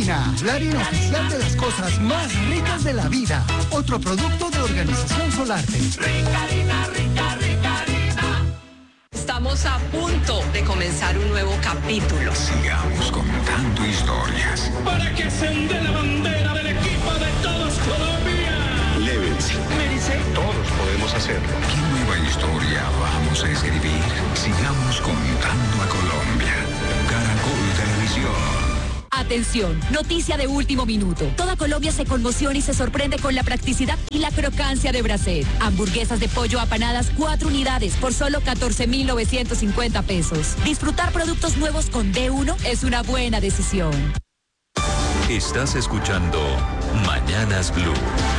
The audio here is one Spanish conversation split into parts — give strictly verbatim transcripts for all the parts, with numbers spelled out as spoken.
Ricarina, la harina oficial de las cosas más ricas de la vida. Otro producto de Organización Solarte. Ricarina, rica, Ricarina. Estamos a punto de comenzar un nuevo capítulo. Sigamos contando historias. Para que se onde la bandera del equipo de todos Colombia. Llévense. Mérese. Todos podemos hacerlo. ¿Qué nueva historia vamos a escribir? Sigamos contando a Colombia. Caracol Televisión. Atención, noticia de último minuto. Toda Colombia se conmociona y se sorprende con la practicidad y la crocancia de Brasset. Hamburguesas de pollo apanadas, cuatro unidades por solo catorce mil novecientos cincuenta pesos. Disfrutar productos nuevos con D uno es una buena decisión. Estás escuchando Mañanas Blue.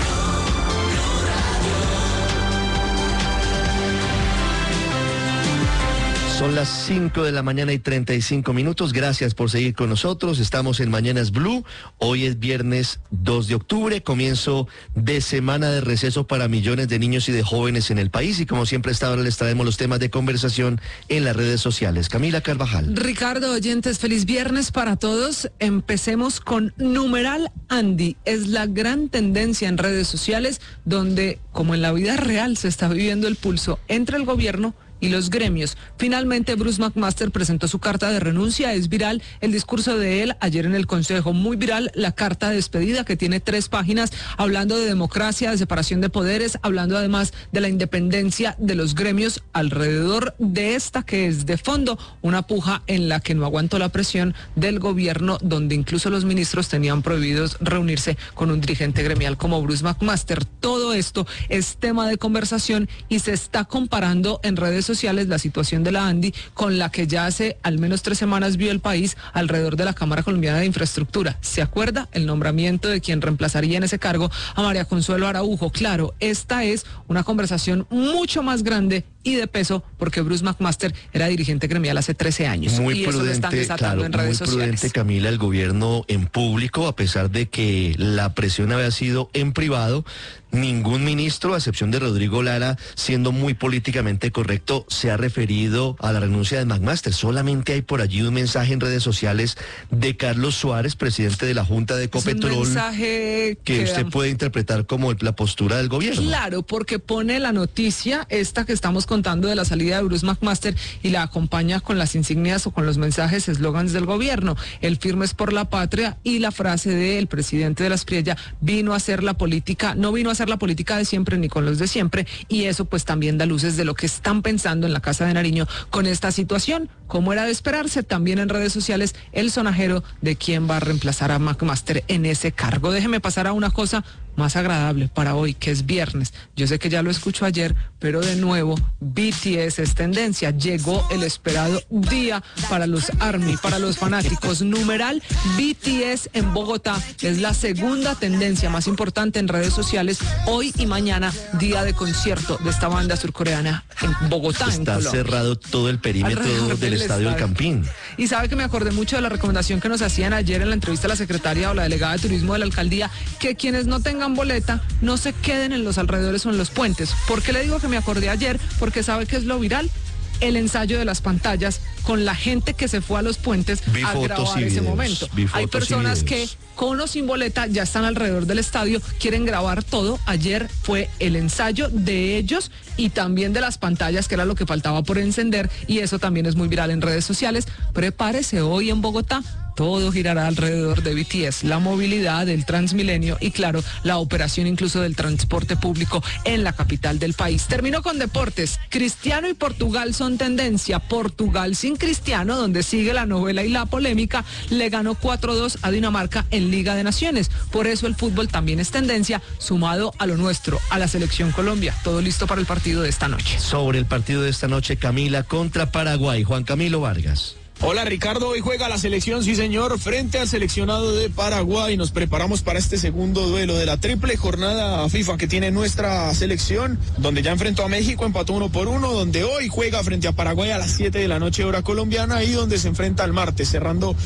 Son las cinco de la mañana y treinta y cinco minutos. Gracias por seguir con nosotros. Estamos en Mañanas Blue. Hoy es viernes dos de octubre, comienzo de semana de receso para millones de niños y de jóvenes en el país. Y como siempre, esta hora les traemos los temas de conversación en las redes sociales. Camila Carvajal. Ricardo, oyentes, feliz viernes para todos. Empecemos con numeral Andy. Es la gran tendencia en redes sociales donde, como en la vida real, se está viviendo el pulso entre el gobierno y los gremios. Finalmente, Bruce McMaster presentó su carta de renuncia. Es viral el discurso de él ayer en el Consejo. Muy viral la carta de despedida, que tiene tres páginas, hablando de democracia, de separación de poderes, hablando además de la independencia de los gremios alrededor de esta, que es de fondo una puja en la que no aguantó la presión del gobierno, donde incluso los ministros tenían prohibidos reunirse con un dirigente gremial como Bruce McMaster. Todo esto es tema de conversación y se está comparando en redes sociales la situación de la Andy con la que ya hace al menos tres semanas vio el país alrededor de la Cámara Colombiana de Infraestructura. ¿Se acuerda? El nombramiento de quien reemplazaría en ese cargo a María Consuelo Araujo. Claro, esta es una conversación mucho más grande y de peso, porque Bruce McMaster era dirigente gremial hace trece años. Muy y prudente, eso lo están desatando claro, en redes muy sociales. prudente, Camila, el gobierno en público, a pesar de que la presión había sido en privado. Ningún ministro, a excepción de Rodrigo Lara, siendo muy políticamente correcto, se ha referido a la renuncia de McMaster. Solamente hay por allí un mensaje en redes sociales de Carlos Suárez, presidente de la Junta de Ecopetrol, es un mensaje que, que usted puede interpretar como la postura del gobierno. Claro, porque pone la noticia esta que estamos contando de la salida de Bruce McMaster y la acompaña con las insignias o con los mensajes, eslogans del gobierno. El firme es por la patria y la frase del presidente de la Espriella: vino a hacer la política, no vino a hacer la política de siempre ni con los de siempre, y eso pues también da luces de lo que están pensando en la Casa de Nariño con esta situación. Como era de esperarse, también en redes sociales el sonajero de quién va a reemplazar a McMaster en ese cargo. Déjeme pasar a una cosa más agradable para hoy, que es viernes. Yo sé que ya lo escucho ayer, pero de nuevo, B T S es tendencia. Llegó el esperado día para los ARMY, para los fanáticos. Numeral B T S en Bogotá es la segunda tendencia más importante en redes sociales. Hoy y mañana, día de concierto de esta banda surcoreana en Bogotá, en Está Colombia. cerrado todo el perímetro del, del estadio del Campín. Y sabe que me acordé mucho de la recomendación que nos hacían ayer en la entrevista a la secretaria o la delegada de turismo de la alcaldía, que quienes no tengan boleta no se queden en los alrededores o en los puentes. ¿Por qué le digo que me acordé ayer? Porque sabe que es lo viral, el ensayo de las pantallas con la gente que se fue a los puentes vi a grabar ese videos, momento. Hay personas que con o sin boleta ya están alrededor del estadio, quieren grabar todo. Ayer fue el ensayo de ellos y también de las pantallas, que era lo que faltaba por encender, y eso también es muy viral en redes sociales. Prepárese, hoy en Bogotá todo girará alrededor de B T S, la movilidad del Transmilenio y claro, la operación incluso del transporte público en la capital del país. Termino con deportes. Cristiano y Portugal son tendencia. Portugal sin Cristiano, donde sigue la novela y la polémica, le ganó cuatro dos a Dinamarca en Liga de Naciones. Por eso el fútbol también es tendencia, sumado a lo nuestro, a la selección Colombia. Todo listo para el partido de esta noche. Sobre el partido de esta noche, Camila, contra Paraguay, Juan Camilo Vargas. Hola Ricardo, hoy juega la selección, sí señor, frente al seleccionado de Paraguay. Nos preparamos para este segundo duelo de la triple jornada FIFA que tiene nuestra selección, donde ya enfrentó a México, empató uno por uno, donde hoy juega frente a Paraguay a las siete de la noche hora colombiana y donde se enfrenta el martes, cerrando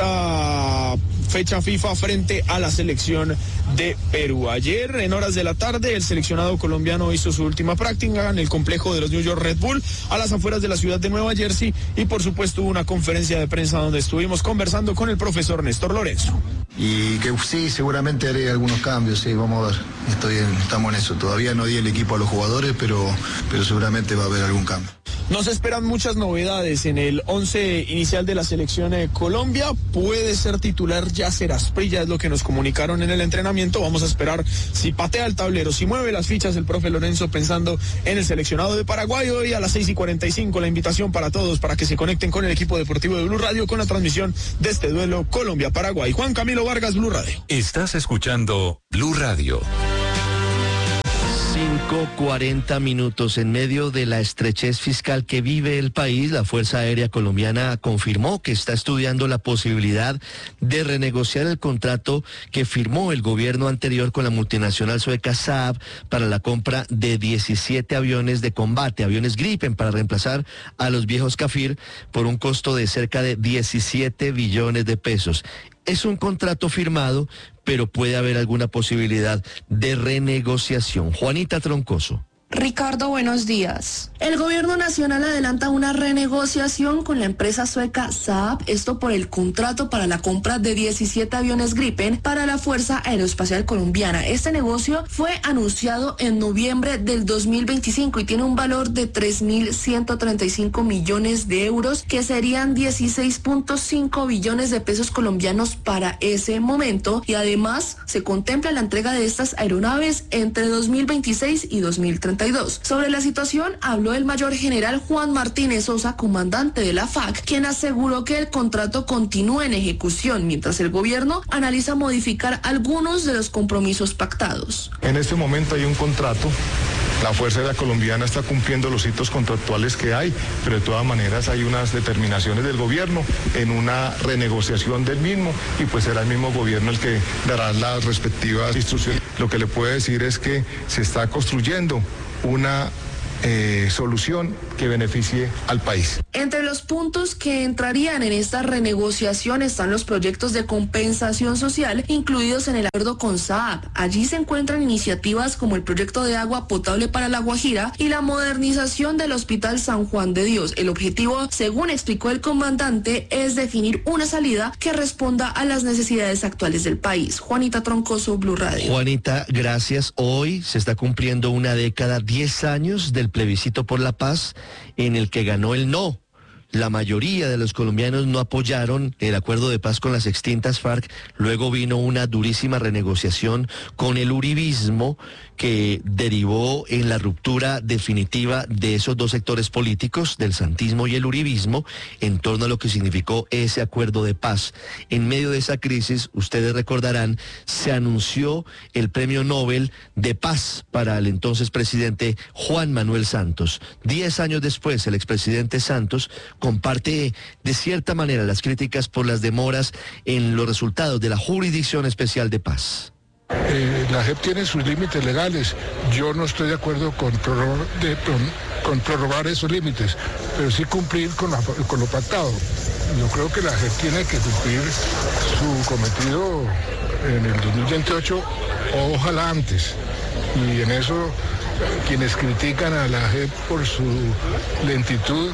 esta fecha FIFA frente a la selección de Perú. Ayer en horas de la tarde el seleccionado colombiano hizo su última práctica en el complejo de los New York Red Bull a las afueras de la ciudad de Nueva Jersey y por supuesto una conferencia de prensa donde estuvimos conversando con el profesor Néstor Lorenzo. y que sí, seguramente haré algunos cambios, sí, vamos a ver, estoy en, estamos en eso, todavía no di el equipo a los jugadores, pero, pero seguramente va a haber algún cambio. Nos esperan muchas novedades en el once inicial de la selección de Colombia. Puede ser titular Yasser Asprilla, es lo que nos comunicaron en el entrenamiento. Vamos a esperar si patea el tablero, si mueve las fichas el profe Lorenzo pensando en el seleccionado de Paraguay. Hoy a las seis y cuarenta y cinco la invitación para todos para que se conecten con el equipo deportivo de Blue Radio con la transmisión de este duelo Colombia-Paraguay. Juan Camilo Vargas, Blue Radio. Estás escuchando Blue Radio. cinco cuarenta minutos. En medio de la estrechez fiscal que vive el país, la Fuerza Aérea Colombiana confirmó que está estudiando la posibilidad de renegociar el contrato que firmó el gobierno anterior con la multinacional sueca Saab para la compra de diecisiete aviones de combate, aviones Gripen, para reemplazar a los viejos Kafir por un costo de cerca de diecisiete billones de pesos. Es un contrato firmado, pero puede haber alguna posibilidad de renegociación. Juanita Troncoso. Ricardo, buenos días. El gobierno nacional adelanta una renegociación con la empresa sueca Saab, esto por el contrato para la compra de diecisiete aviones Gripen para la Fuerza Aeroespacial Colombiana. Este negocio fue anunciado en noviembre del dos mil veinticinco y tiene un valor de tres mil ciento treinta y cinco millones de euros, que serían dieciséis punto cinco billones de pesos colombianos para ese momento, y además se contempla la entrega de estas aeronaves entre dos mil veintiséis y dos mil treinta. Sobre la situación habló el mayor general Juan Martínez Sosa, comandante de la F A C, quien aseguró que el contrato continúa en ejecución mientras el gobierno analiza modificar algunos de los compromisos pactados. En este momento hay un contrato. La Fuerza Aérea Colombiana está cumpliendo los hitos contractuales que hay, pero de todas maneras hay unas determinaciones del gobierno en una renegociación del mismo, y pues será el mismo gobierno el que dará las respectivas instrucciones. Lo que le puedo decir es que se está construyendo una eh, solución que beneficie al país. Entre los puntos que entrarían en esta renegociación están los proyectos de compensación social incluidos en el acuerdo con Saab. Allí se encuentran iniciativas como el proyecto de agua potable para La Guajira y la modernización del Hospital San Juan de Dios. El objetivo, según explicó el comandante, es definir una salida que responda a las necesidades actuales del país. Juanita Troncoso, Blue Radio. Juanita, gracias. Hoy se está cumpliendo una década, diez años del plebiscito por la paz, en el que ganó el no. La mayoría de los colombianos no apoyaron el acuerdo de paz con las extintas FARC. Luego vino una durísima renegociación con el uribismo, que derivó en la ruptura definitiva de esos dos sectores políticos, del santismo y el uribismo, en torno a lo que significó ese acuerdo de paz. En medio de esa crisis, ustedes recordarán, se anunció el premio Nobel de Paz para el entonces presidente Juan Manuel Santos. Diez años después, el expresidente Santos comparte de cierta manera las críticas por las demoras en los resultados de la Jurisdicción Especial de Paz. Eh, la J E P tiene sus límites legales. Yo no estoy de acuerdo con prorrogar, de, con prorrogar esos límites, pero sí cumplir con, la, con lo pactado. Yo creo que la J E P tiene que cumplir su cometido en el dos mil veintiocho, o ojalá antes. Y en eso, quienes critican a la J E P por su lentitud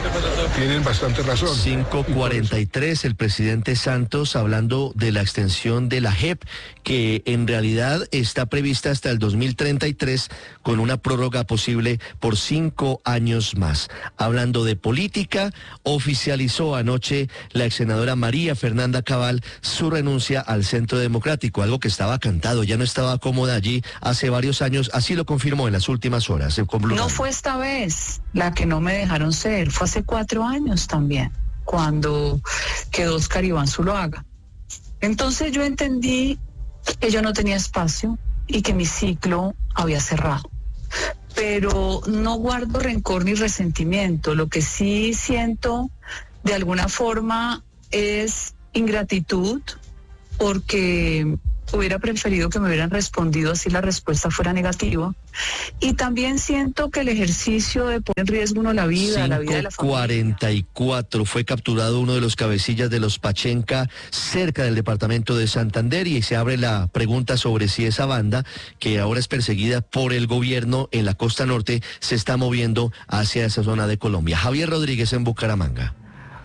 tienen bastante razón. cinco cuarenta y tres, el presidente Santos hablando de la extensión de la J E P, que en realidad está prevista hasta el dos mil treinta y tres, con una prórroga posible por cinco años más. Hablando de política, oficializó anoche la ex senadora María Fernanda Cabal su renuncia al Centro Democrático, algo que estaba cantado, ya no estaba cómoda allí hace varios años, así lo confirmó en las últimas horas. Con Blue no Radio. Fue esta vez la que no me dejaron ser, fue hace cuatro años también, cuando quedó Oscar Iván Zuluaga. Entonces yo entendí que yo no tenía espacio y que mi ciclo había cerrado. Pero no guardo rencor ni resentimiento. Lo que sí siento de alguna forma es ingratitud, porque hubiera preferido que me hubieran respondido así la respuesta fuera negativa. Y también siento que el ejercicio de poner en riesgo uno la vida, la vida de la familia. cuarenta y cuatro, fue capturado uno de los cabecillas de los Pachenca cerca del departamento de Santander, y se abre la pregunta sobre si esa banda, que ahora es perseguida por el gobierno en la costa norte, se está moviendo hacia esa zona de Colombia. Javier Rodríguez en Bucaramanga.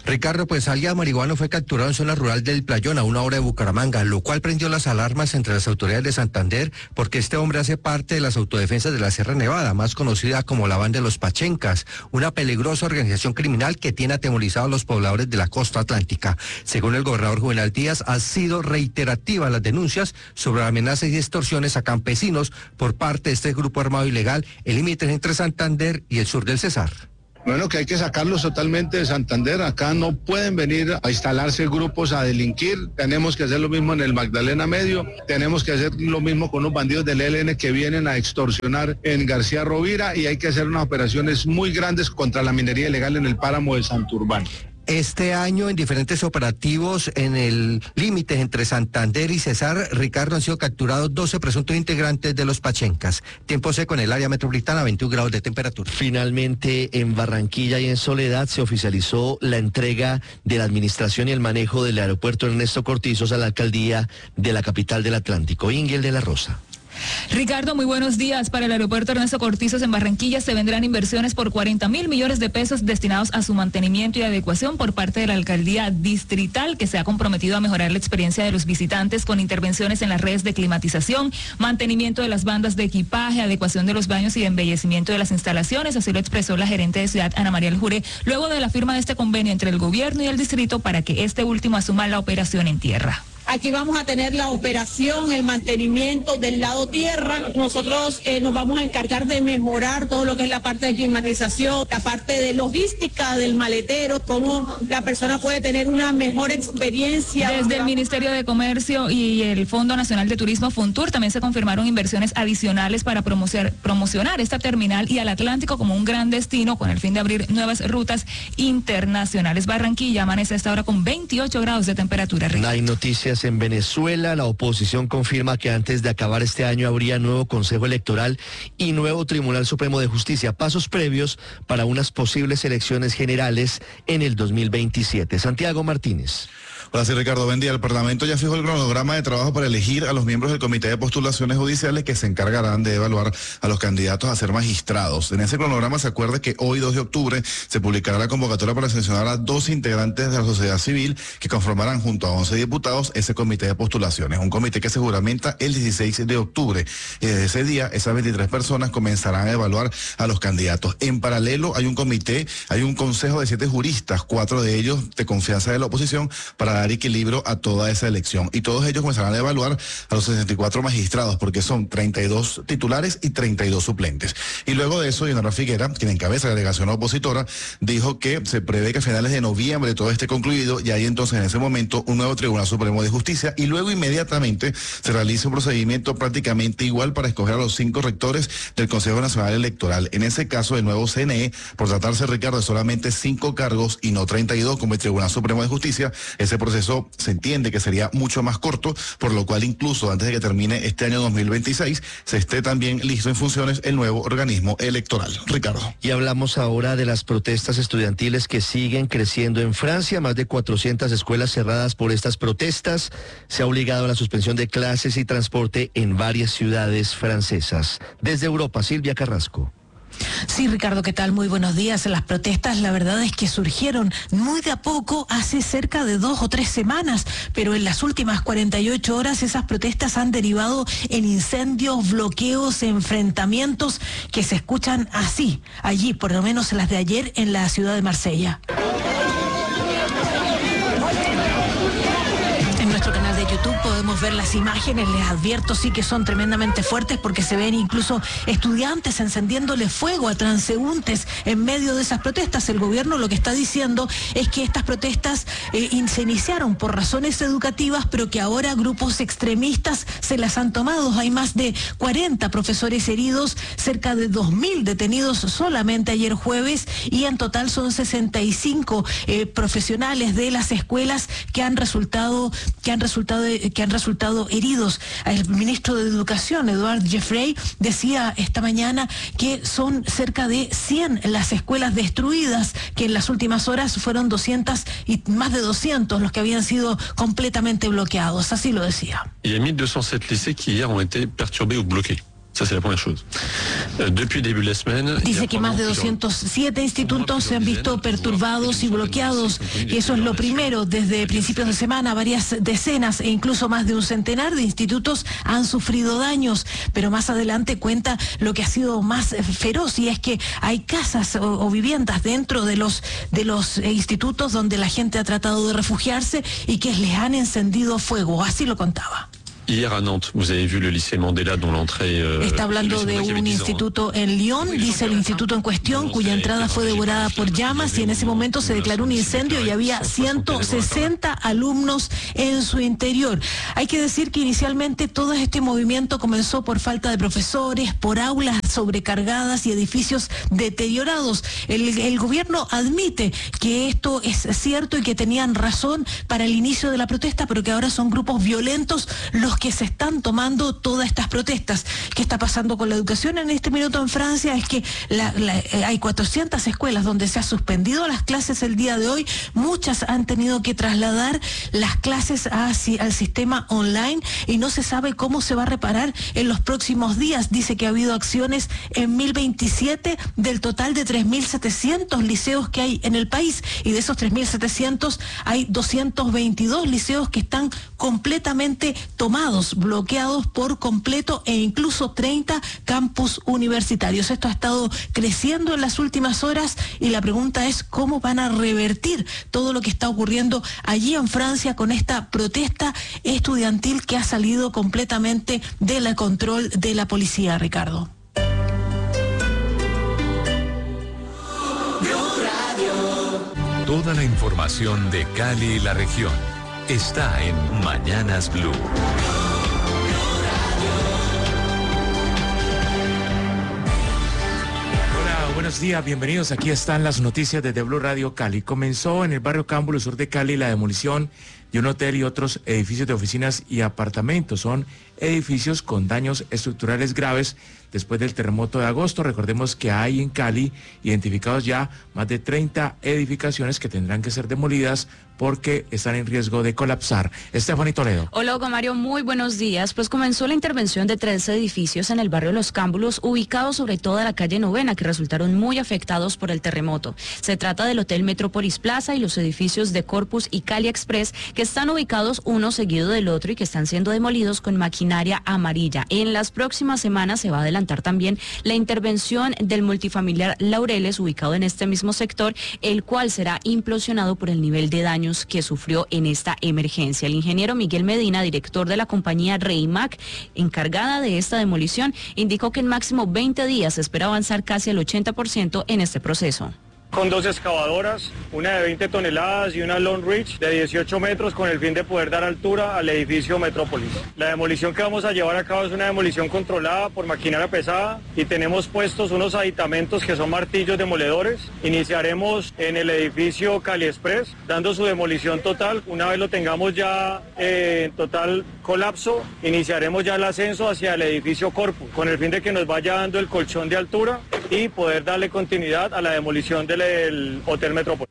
Ricardo, pues alias marihuano fue capturado en zona rural del Playón, a una hora de Bucaramanga, lo cual prendió las alarmas entre las autoridades de Santander, porque este hombre hace parte de las autodefensas de la Sierra Nevada, más conocida como la Banda de los Pachencas, una peligrosa organización criminal que tiene atemorizado a los pobladores de la costa atlántica. Según el gobernador Juvenal Díaz, ha sido reiterativa las denuncias sobre amenazas y extorsiones a campesinos por parte de este grupo armado ilegal, el límite entre Santander y el sur del Cesar. Bueno, que hay que sacarlos totalmente de Santander. Acá no pueden venir a instalarse grupos a delinquir. Tenemos que hacer lo mismo en el Magdalena Medio. Tenemos que hacer lo mismo con los bandidos del E L N que vienen a extorsionar en García Rovira, y hay que hacer unas operaciones muy grandes contra la minería ilegal en el páramo de Santurbán. Este año, en diferentes operativos en el límite entre Santander y Cesar, Ricardo, han sido capturados doce presuntos integrantes de los Pachencas. Tiempo seco en el área metropolitana, veintiún grados de temperatura. Finalmente, en Barranquilla y en Soledad se oficializó la entrega de la administración y el manejo del aeropuerto Ernesto Cortizos a la alcaldía de la capital del Atlántico. Ingel de la Rosa. Ricardo, muy buenos días. Para el aeropuerto Ernesto Cortizos en Barranquilla se vendrán inversiones por cuarenta mil millones de pesos destinados a su mantenimiento y adecuación por parte de la alcaldía distrital, que se ha comprometido a mejorar la experiencia de los visitantes con intervenciones en las redes de climatización, mantenimiento de las bandas de equipaje, adecuación de los baños y embellecimiento de las instalaciones. Así lo expresó la gerente de ciudad, Ana María Aljure, luego de la firma de este convenio entre el gobierno y el distrito para que este último asuma la operación en tierra. Aquí vamos a tener la operación, el mantenimiento del lado tierra. Nosotros eh, nos vamos a encargar de mejorar todo lo que es la parte de climatización, la parte de logística del maletero, cómo la persona puede tener una mejor experiencia. Desde el Ministerio de Comercio y el Fondo Nacional de Turismo Fontur también se confirmaron inversiones adicionales para promocionar, promocionar esta terminal y al Atlántico como un gran destino con el fin de abrir nuevas rutas internacionales. Barranquilla amanece a esta hora con veintiocho grados de temperatura. No hay noticias en Venezuela. La oposición confirma que antes de acabar este año habría nuevo Consejo Electoral y nuevo Tribunal Supremo de Justicia, pasos previos para unas posibles elecciones generales en el dos mil veintisiete. Santiago Martínez. Hola, sí, Ricardo, buen día. El Parlamento ya fijó el cronograma de trabajo para elegir a los miembros del Comité de Postulaciones Judiciales que se encargarán de evaluar a los candidatos a ser magistrados. En ese cronograma se acuerda que hoy, dos de octubre, se publicará la convocatoria para seleccionar a dos integrantes de la sociedad civil que conformarán junto a once diputados ese Comité de Postulaciones, un comité que se juramenta el dieciséis de octubre. Y desde ese día, esas veintitrés personas comenzarán a evaluar a los candidatos. En paralelo, hay un comité, hay un consejo de siete juristas, cuatro de ellos de confianza de la oposición, para dar equilibrio a toda esa elección. Y todos ellos comenzarán a evaluar a los sesenta y cuatro magistrados, porque son treinta y dos titulares y treinta y dos suplentes. Y luego de eso, Leonardo Figuera, quien encabeza la delegación opositora, dijo que se prevé que a finales de noviembre todo esté concluido y hay entonces en ese momento un nuevo Tribunal Supremo de Justicia, y luego inmediatamente se realiza un procedimiento prácticamente igual para escoger a los cinco rectores del Consejo Nacional Electoral. En ese caso, el nuevo C N E, por tratarse, Ricardo, de solamente cinco cargos y no treinta y dos como el Tribunal Supremo de Justicia, ese proceso se entiende que sería mucho más corto, por lo cual incluso antes de que termine este año dos mil veintiséis, se esté también listo en funciones el nuevo organismo electoral. Ricardo. Y hablamos ahora de las protestas estudiantiles que siguen creciendo en Francia. Más de cuatrocientas escuelas cerradas por estas protestas. Se ha obligado a la suspensión de clases y transporte en varias ciudades francesas. Desde Europa, Silvia Carrasco. Sí, Ricardo, ¿qué tal? Muy buenos días. Las protestas, la verdad es que surgieron muy de a poco, hace cerca de dos o tres semanas, pero en las últimas cuarenta y ocho horas esas protestas han derivado en incendios, bloqueos, enfrentamientos que se escuchan así, allí, por lo menos las de ayer en la ciudad de Marsella. En nuestro canal de YouTube podemos ver las imágenes, les advierto sí que son tremendamente fuertes porque se ven incluso estudiantes encendiéndole fuego a transeúntes en medio de esas protestas. El gobierno lo que está diciendo es que estas protestas eh, se iniciaron por razones educativas, pero que ahora grupos extremistas se las han tomado. Hay más de cuarenta profesores heridos, cerca de dos mil detenidos solamente ayer jueves, y en total son sesenta y cinco eh, profesionales de las escuelas que han resultado que han resultado que han resultado heridos. El ministro de Educación, Eduard Jeffrey, decía esta mañana que son cerca de cien las escuelas destruidas, que en las últimas horas fueron doscientas y más de doscientos los que habían sido completamente bloqueados. Así lo decía. Il y a mille deux cent sept lycées qui hier ont été perturbés ou bloqués. Ça, c'est la première chose. Euh, depuis le début de la semaine, dice que más de doscientos siete institutos se han visto perturbados y bloqueados, y eso es lo primero. Desde principios de semana, varias decenas e incluso más de un centenar de institutos han sufrido daños, pero más adelante cuenta lo que ha sido más feroz, y es que hay casas o, o viviendas dentro de los, de los institutos donde la gente ha tratado de refugiarse y que les han encendido fuego. Así lo contaba. Hier à Nantes, vous avez vu le lycée Mandela dont l'entrée... Euh, Está hablando de un instituto en Lyon, dice el instituto en cuestión, cuya entrada fue devorada por llamas, y en ese momento se declaró un incendio y había ciento sesenta alumnos en su interior. Hay que decir que inicialmente todo este movimiento comenzó por falta de profesores, por aulas sobrecargadas y edificios deteriorados. El, el gobierno admite que esto es cierto y que tenían razón para el inicio de la protesta, pero que ahora son grupos violentos los que se están tomando todas estas protestas. ¿Qué está pasando con la educación en este minuto en Francia? Es que la, la, hay cuatrocientas escuelas donde se ha suspendido las clases el día de hoy. Muchas han tenido que trasladar las clases a, al sistema online, y no se sabe cómo se va a reparar en los próximos días. Dice que ha habido acciones en mil veintisiete del total de tres mil setecientos liceos que hay en el país, y de esos tres mil setecientos hay doscientos veintidós liceos que están completamente tomados, bloqueados por completo, e incluso treinta campus universitarios. Esto ha estado creciendo en las últimas horas, y la pregunta es cómo van a revertir todo lo que está ocurriendo allí en Francia con esta protesta estudiantil que ha salido completamente del control de la policía, Ricardo. Toda la información de Cali y la región está en Mañanas Blue. Buenos días, bienvenidos. Aquí están las noticias desde Blue Radio Cali. Comenzó en el barrio Cámbulo, sur de Cali, la demolición de un hotel y otros edificios de oficinas y apartamentos. Son edificios con daños estructurales graves después del terremoto de agosto. Recordemos que hay en Cali identificados ya más de treinta edificaciones que tendrán que ser demolidas porque están en riesgo de colapsar. Estefanía Toledo. Hola, Hugo Mario, muy buenos días. Pues comenzó la intervención de tres edificios en el barrio Los Cámbulos, ubicados sobre toda la calle Novena, que resultaron muy afectados por el terremoto. Se trata del Hotel Metrópolis Plaza y los edificios de Corpus y Cali Express, que están ubicados uno seguido del otro y que están siendo demolidos con maquinaria amarilla. En las próximas semanas se va a adelantar también la intervención del multifamiliar Laureles, ubicado en este mismo sector, el cual será implosionado por el nivel de daño que sufrió en esta emergencia. El ingeniero Miguel Medina, director de la compañía Reimac, encargada de esta demolición, indicó que en máximo veinte días se espera avanzar casi el ochenta por ciento en este proceso. Con dos excavadoras, una de veinte toneladas y una Long Reach de dieciocho metros, con el fin de poder dar altura al edificio Metrópolis. La demolición que vamos a llevar a cabo es una demolición controlada por maquinaria pesada, y tenemos puestos unos aditamentos que son martillos demoledores. Iniciaremos en el edificio Cali Express, dando su demolición total. Una vez lo tengamos ya eh, en total colapso, iniciaremos ya el ascenso hacia el edificio Corpus, con el fin de que nos vaya dando el colchón de altura y poder darle continuidad a la demolición del el Hotel Metrópolis.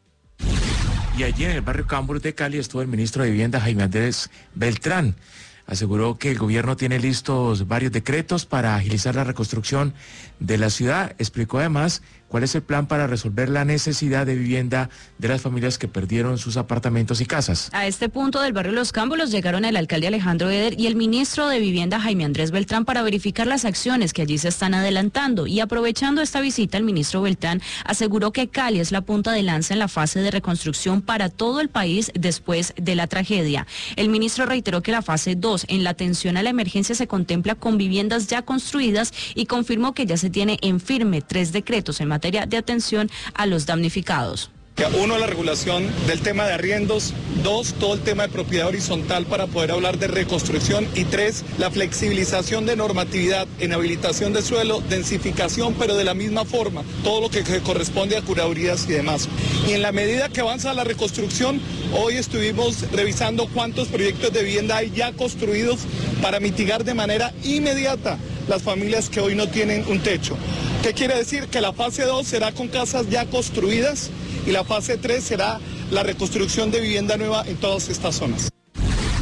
Y allí en el barrio Cámbulos de Cali estuvo el ministro de Vivienda, Jaime Andrés Beltrán. Aseguró que el gobierno tiene listos varios decretos para agilizar la reconstrucción de la ciudad. Explicó además cuál es el plan para resolver la necesidad de vivienda de las familias que perdieron sus apartamentos y casas. A este punto del barrio Los Cámbulos llegaron el alcalde Alejandro Eder y el ministro de Vivienda, Jaime Andrés Beltrán, para verificar las acciones que allí se están adelantando. Y aprovechando esta visita, el ministro Beltrán aseguró que Cali es la punta de lanza en la fase de reconstrucción para todo el país después de la tragedia. El ministro reiteró que la fase dos en la atención a la emergencia se contempla con viviendas ya construidas, y confirmó que ya se tiene en firme tres decretos en materia de atención a los damnificados. Uno, la regulación del tema de arriendos. Dos, todo el tema de propiedad horizontal para poder hablar de reconstrucción. Y tres, la flexibilización de normatividad en habilitación de suelo, densificación, pero de la misma forma, todo lo que corresponde a curadurías y demás. Y en la medida que avanza la reconstrucción, hoy estuvimos revisando cuántos proyectos de vivienda hay ya construidos para mitigar de manera inmediata las familias que hoy no tienen un techo. ¿Qué quiere decir? Que la fase dos será con casas ya construidas, y la fase tres será la reconstrucción de vivienda nueva en todas estas zonas.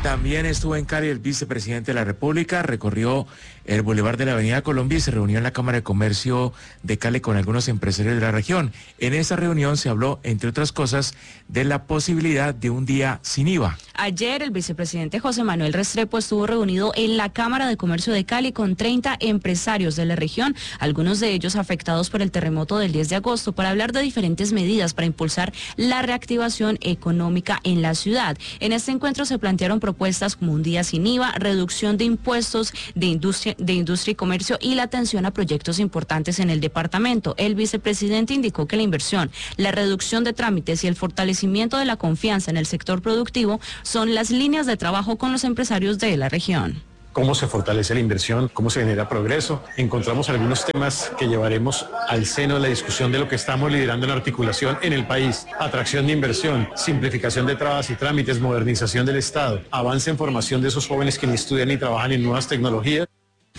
También estuvo en Cali el vicepresidente de la República, recorrió el bulevar de la Avenida Colombia y se reunió en la Cámara de Comercio de Cali con algunos empresarios de la región. En esa reunión se habló, entre otras cosas, de la posibilidad de un día sin I V A. Ayer el vicepresidente José Manuel Restrepo estuvo reunido en la Cámara de Comercio de Cali con treinta empresarios de la región, algunos de ellos afectados por el terremoto del diez de agosto, para hablar de diferentes medidas para impulsar la reactivación económica en la ciudad. En este encuentro se plantearon propuestas como un día sin I V A, reducción de impuestos de industria, de industria y comercio y la atención a proyectos importantes en el departamento. El vicepresidente indicó que la inversión, la reducción de trámites y el fortalecimiento de la confianza en el sector productivo son las líneas de trabajo con los empresarios de la región. Cómo se fortalece la inversión, cómo se genera progreso. Encontramos algunos temas que llevaremos al seno de la discusión de lo que estamos liderando en articulación en el país. Atracción de inversión, simplificación de trabas y trámites, modernización del Estado, avance en formación de esos jóvenes que ni estudian ni trabajan en nuevas tecnologías.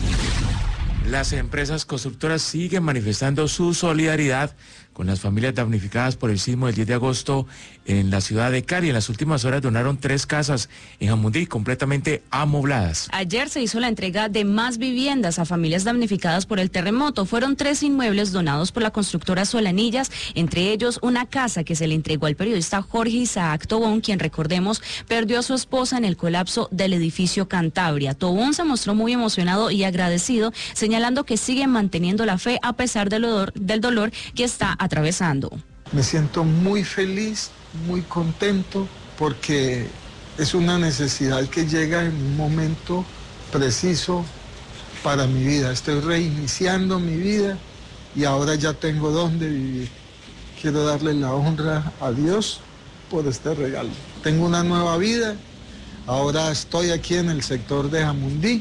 Las empresas constructoras siguen manifestando su solidaridad con las familias damnificadas por el sismo del diez de agosto en la ciudad de Cali. En las últimas horas donaron tres casas en Jamundí completamente amobladas. Ayer se hizo la entrega de más viviendas a familias damnificadas por el terremoto. Fueron tres inmuebles donados por la constructora Solanillas, entre ellos una casa que se le entregó al periodista Jorge Isaac Tobón, quien, recordemos, perdió a su esposa en el colapso del edificio Cantabria. Tobón se mostró muy emocionado y agradecido, señalando que sigue manteniendo la fe a pesar del dolor, del dolor que está atravesando. Me siento muy feliz, muy contento, porque es una necesidad que llega en un momento preciso para mi vida. Estoy reiniciando mi vida y ahora ya tengo dónde vivir. Quiero darle la honra a Dios por este regalo. Tengo una nueva vida, ahora estoy aquí en el sector de Jamundí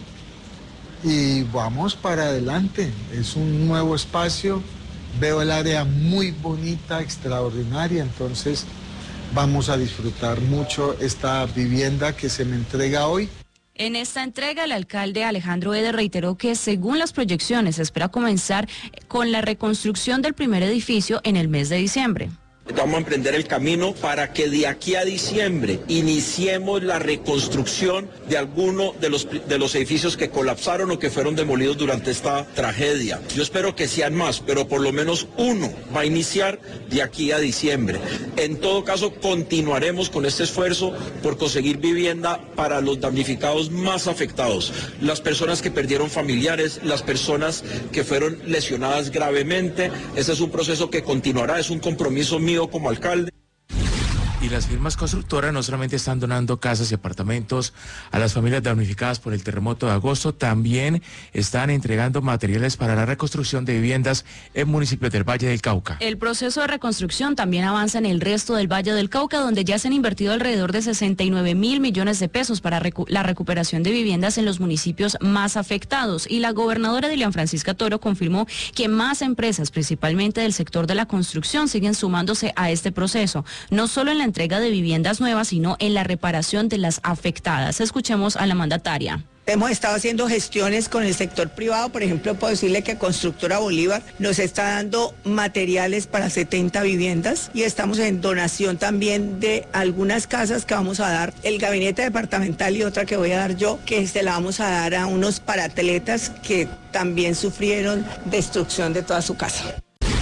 y vamos para adelante. Es un nuevo espacio. Veo el área muy bonita, extraordinaria, entonces vamos a disfrutar mucho esta vivienda que se me entrega hoy. En esta entrega, el alcalde Alejandro Eder reiteró que, según las proyecciones, se espera comenzar con la reconstrucción del primer edificio en el mes de diciembre. Vamos a emprender el camino para que de aquí a diciembre iniciemos la reconstrucción de alguno de los, de los edificios que colapsaron o que fueron demolidos durante esta tragedia. Yo espero que sean más, pero por lo menos uno va a iniciar de aquí a diciembre. En todo caso, continuaremos con este esfuerzo por conseguir vivienda para los damnificados más afectados, las personas que perdieron familiares, las personas que fueron lesionadas gravemente. Ese es un proceso que continuará, es un compromiso mío como alcalde. Y las firmas constructoras no solamente están donando casas y apartamentos a las familias damnificadas por el terremoto de agosto, también están entregando materiales para la reconstrucción de viviendas en municipios del Valle del Cauca. El proceso de reconstrucción también avanza en el resto del Valle del Cauca, donde ya se han invertido alrededor de sesenta y nueve mil millones de pesos para recu- la recuperación de viviendas en los municipios más afectados. Y la gobernadora Dilian Francisca Toro confirmó que más empresas, principalmente del sector de la construcción, siguen sumándose a este proceso, no solo en la entrega de viviendas nuevas, sino en la reparación de las afectadas. Escuchemos a la mandataria. Hemos estado haciendo gestiones con el sector privado, por ejemplo, puedo decirle que Constructora Bolívar nos está dando materiales para setenta viviendas y estamos en donación también de algunas casas que vamos a dar, el gabinete departamental y otra que voy a dar yo, que se la vamos a dar a unos paratletas que también sufrieron destrucción de toda su casa.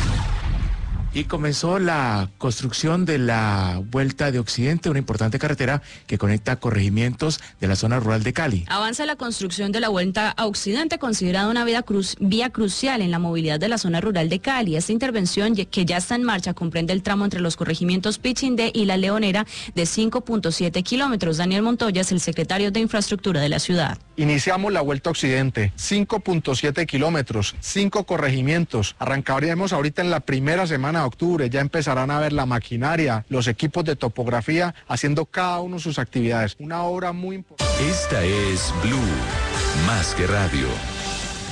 Y comenzó la construcción de la Vuelta de Occidente, una importante carretera que conecta corregimientos de la zona rural de Cali. Avanza la construcción de la Vuelta a Occidente, considerada una vía, cruz, vía crucial en la movilidad de la zona rural de Cali. Esta intervención, que ya está en marcha, comprende el tramo entre los corregimientos Pichindé y La Leonera de cinco punto siete kilómetros. Daniel Montoya es el secretario de Infraestructura de la ciudad. Iniciamos la Vuelta a Occidente, cinco punto siete kilómetros, cinco corregimientos. Arrancaremos ahorita en la primera semana de octubre, ya empezarán a ver la maquinaria, los equipos de topografía haciendo cada uno sus actividades. Una obra muy importante. Esta es Blue, más que radio.